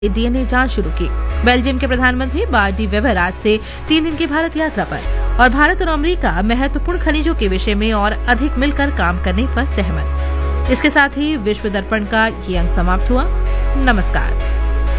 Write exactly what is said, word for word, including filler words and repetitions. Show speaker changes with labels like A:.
A: DNA जांच शुरू की। बेल्जियम के प्रधानमंत्री बार्ट डी वेबर आज से तीन दिन की भारत यात्रा पर और भारत और अमेरिका महत्वपूर्ण खनिजों के विषय में और अधिक मिलकर काम करने पर सहमत। इसके साथ ही विश्व दर्पण का ये अंक समाप्त हुआ। नमस्कार।